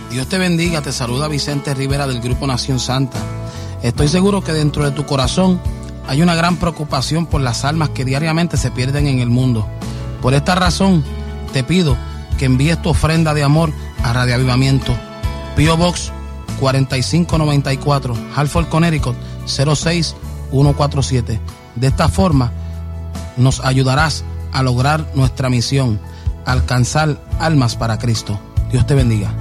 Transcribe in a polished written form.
Dios te bendiga, te saluda Vicente Rivera del Grupo Nación Santa. Estoy seguro que dentro de tu corazón hay una gran preocupación por las almas que diariamente se pierden en el mundo. Por esta razón, te pido que envíes tu ofrenda de amor a Radio Avivamiento. P.O. Box 4594, Hartford, Connecticut 06147. De esta forma, nos ayudarás a lograr nuestra misión, alcanzar almas para Cristo. Dios te bendiga.